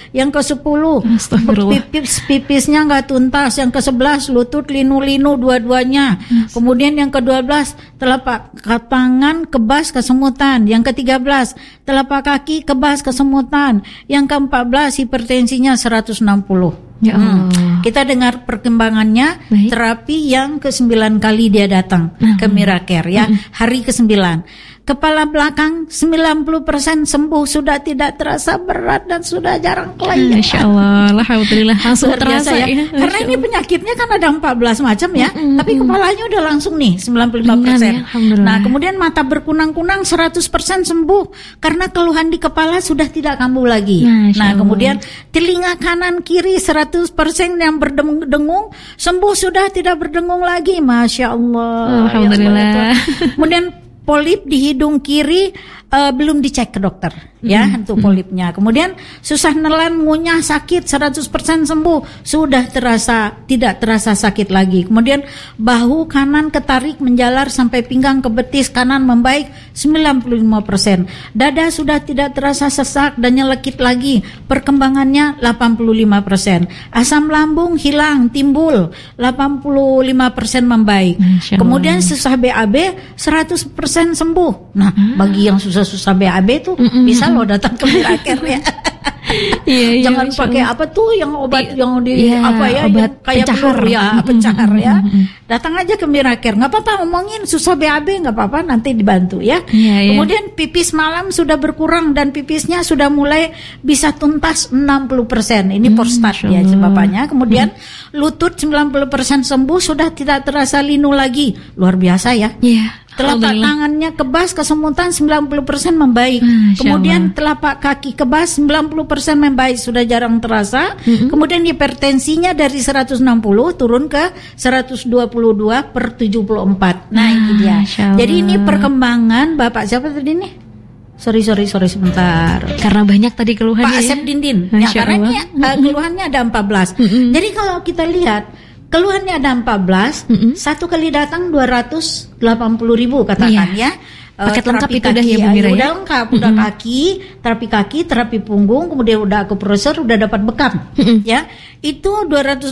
Yang ke-10 pipisnya nggak tuntas. Yang ke-11 lutut linu-linu dua-duanya. Kemudian yang ke-12 telapak tangan kebas kesemutan. Yang ke-13 telapak kaki kebas kesemutan. Yang ke-14 hipertensinya 160. Ya Allah. Kita dengar perkembangannya. Baik. Terapi yang ke-9 kali dia datang ke Miracare ya. Hari ke-9. Kepala belakang 90% sembuh, sudah tidak terasa berat dan sudah jarang kelainan. Masya Allah, alhamdulillah langsung terasa ya. Karena ini penyakitnya kan ada 14 macam ya, tapi kepalanya udah langsung nih 95%. Nah, kemudian mata berkunang-kunang 100% sembuh karena keluhan di kepala sudah tidak kambuh lagi. Nah, kemudian telinga kanan kiri 100% yang berdengung sembuh, sudah tidak berdengung lagi. Masya Allah. Alhamdulillah. Kemudian polip di hidung kiri belum dicek ke dokter ya untuk polipnya. Kemudian susah nelan, ngunyah, sakit 100% sembuh, sudah tidak terasa sakit lagi. Kemudian bahu kanan ketarik menjalar sampai pinggang ke betis kanan membaik 95%. Dada sudah tidak terasa sesak dan nyelekit lagi, perkembangannya 85%. Asam lambung hilang, timbul 85% membaik. Kemudian susah BAB 100% sembuh. Nah, bagi yang susah BAB itu bisa lo datang ke Miracare ya. Jangan pakai apa tuh yang obat yang di apa ya, obat kayak pelur ya, pencahar ya. Datang aja ke Miracare, nggak apa-apa, ngomongin susah BAB nggak apa-apa, nanti dibantu ya. Kemudian pipis malam sudah berkurang dan pipisnya sudah mulai bisa tuntas 60%. Ini prostat ya bapaknya. Kemudian lutut 90% sembuh, sudah tidak terasa linu lagi. Luar biasa ya. Telapak tangannya kebas kesemutan 90% membaik. Kemudian telapak kaki kebas 90% membaik, sudah jarang terasa. Kemudian hipertensinya dari 160 turun ke 122/74. Nah, ini dia. Jadi ini perkembangan Bapak siapa tadi nih? Sorry sebentar. Karena banyak tadi keluhannya. Pak Asep Dindin. Ya, karena ini keluhannya ada 14. Jadi kalau kita lihat keluhannya ada 14, satu kali datang 280.000 katakan ya. Paket lengkap itu udah ya Bu Mira ya? Udah lengkap, udah kaki, terapi punggung, kemudian udah akupresur, udah dapat bekam ya. Itu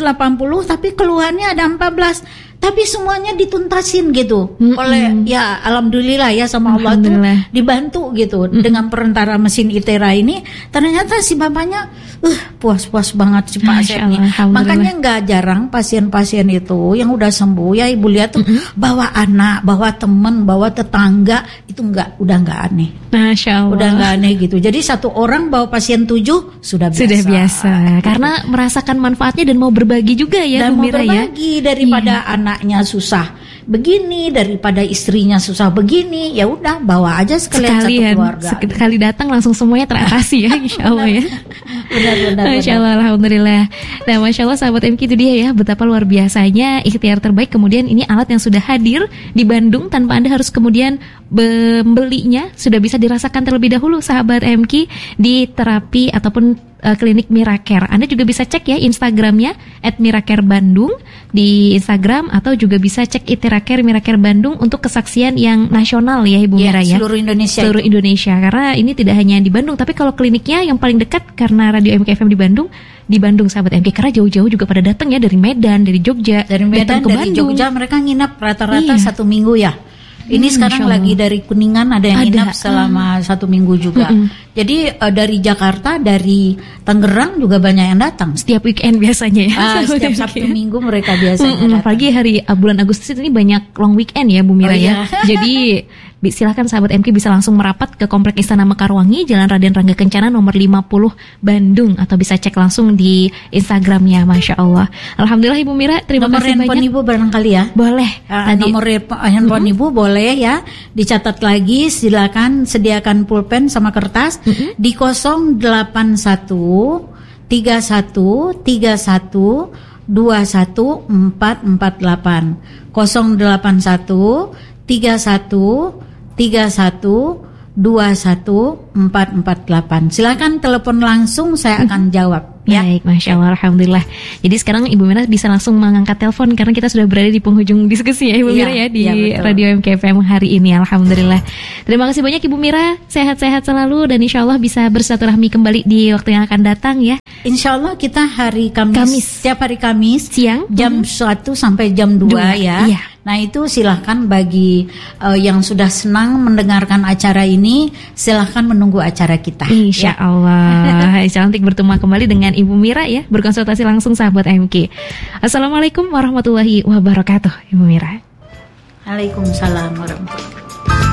280 tapi keluhannya ada 14. Tapi semuanya dituntasin gitu oleh ya alhamdulillah ya sama Allah tuh dibantu gitu dengan perantara mesin ITERA ini. Ternyata si bapaknya puas banget si Pak Asep nih. Makanya nggak jarang pasien-pasien itu yang udah sembuh ya Ibu lihat tuh bawa anak, bawa teman, bawa tetangga, itu udah nggak aneh. Masya Allah. Udah nggak aneh gitu. Jadi satu orang bawa pasien 7 sudah biasa. Karena merasakan manfaatnya dan mau berbagi juga ya Bu Mira ya. Dan mau berbagi daripada anaknya susah begini, daripada istrinya susah begini, ya udah bawa aja sekalian satu keluarga. Sekali datang langsung semuanya teratasi ya, Insya Allah ya. Benar. Masya Allah, alhamdulillah. Nah, Masya Allah sahabat MK, itu dia ya, betapa luar biasanya ikhtiar terbaik. Kemudian ini alat yang sudah hadir di Bandung tanpa Anda harus kemudian membelinya, sudah bisa dirasakan terlebih dahulu sahabat MK di terapi ataupun klinik Miracare. Anda juga bisa cek ya Instagramnya @miracarebandung di Instagram, atau juga bisa cek Miracare Bandung untuk kesaksian yang nasional ya Ibu Mira ya. Seluruh Indonesia. Karena ini tidak hanya di Bandung, tapi kalau kliniknya yang paling dekat karena Radio MKFM di Bandung sahabat MK, karena jauh-jauh juga pada datang ya dari Medan, dari Jogja, dari Bandung. Jogja mereka nginap rata-rata 1 minggu ya. Ini sekarang lagi dari Kuningan ada yang nginap selama 1 minggu juga. Jadi dari Jakarta, dari Tangerang juga banyak yang datang. Setiap weekend biasanya ya. Setiap Sabtu Minggu mereka biasanya datang. Apalagi hari bulan Agustus ini banyak long weekend ya Bu Mira ya. Jadi silakan sahabat MK bisa langsung merapat ke Komplek Istana Mekarwangi, Jalan Raden Rangga Kencana nomor 50 Bandung, atau bisa cek langsung di Instagramnya. Masya Allah. Alhamdulillah Ibu Mira, terima kasih banyak. Nomor handphone Ibu barangkali ya? Boleh. Nomor handphone Ibu boleh ya, dicatat lagi, silakan sediakan pulpen sama kertas di 081 31 31 21448 081 31 21448. Silakan telepon langsung, saya akan jawab. ya. Baik, Masya Allah, Alhamdulillah. Jadi sekarang Ibu Mira bisa langsung mengangkat telepon karena kita sudah berada di penghujung diskusi ya Ibu Mira ya di Radio MKFM hari ini, Alhamdulillah. Terima kasih banyak Ibu Mira, sehat-sehat selalu dan insya Allah bisa bersilaturahmi kembali di waktu yang akan datang ya. Insya Allah kita hari Kamis. Setiap hari Kamis siang jam 1 sampai jam 2 ya. Iya. Nah itu silahkan bagi yang sudah senang mendengarkan acara ini, silahkan menunggu acara kita. Insya Allah. Cantik bertemu kembali dengan Ibu Mira ya, berkonsultasi langsung sahabat MK. Assalamualaikum warahmatullahi wabarakatuh Ibu Mira. Waalaikumsalam warahmatullahi wabarakatuh.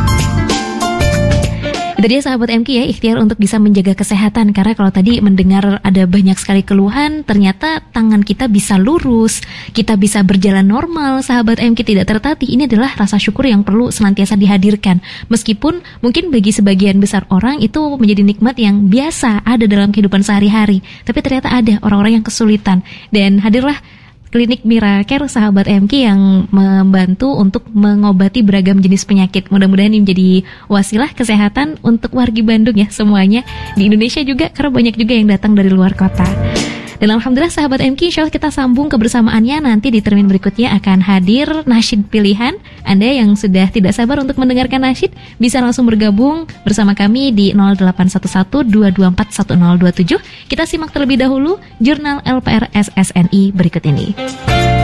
Itu dia sahabat MK ya, ikhtiar untuk bisa menjaga kesehatan. Karena kalau tadi mendengar ada banyak sekali keluhan, ternyata tangan kita bisa lurus, kita bisa berjalan normal. Sahabat MK tidak tertatih, ini adalah rasa syukur yang perlu senantiasa dihadirkan. Meskipun mungkin bagi sebagian besar orang itu menjadi nikmat yang biasa ada dalam kehidupan sehari-hari, tapi ternyata ada orang-orang yang kesulitan. Dan hadirlah Klinik Miracare sahabat MK yang membantu untuk mengobati beragam jenis penyakit. Mudah-mudahan ini menjadi wasilah kesehatan untuk warga Bandung ya semuanya. Di Indonesia juga karena banyak juga yang datang dari luar kota. Dan alhamdulillah sahabat MK, insya Allah kita sambung kebersamaannya. Nanti di termin berikutnya akan hadir nasyid pilihan. Anda yang sudah tidak sabar untuk mendengarkan nasyid bisa langsung bergabung bersama kami di 0811-224-1027. Kita simak terlebih dahulu jurnal LPR SSNI berikut ini.